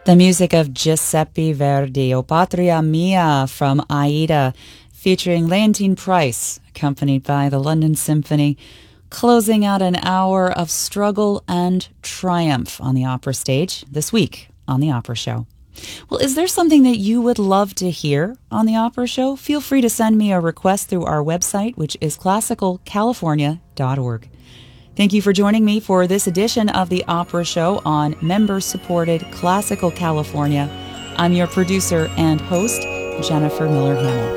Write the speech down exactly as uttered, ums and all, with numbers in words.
The music of Giuseppe Verdi, O Patria Mia from Aida, featuring Leontyne Price, accompanied by the London Symphony, closing out an hour of struggle and triumph on the opera stage this week on The Opera Show. Well, is there something that you would love to hear on The Opera Show? Feel free to send me a request through our website, which is classical california dot org. Thank you for joining me for this edition of The Opera Show on member-supported Classical California. I'm your producer and host, Jennifer Miller-Hamel.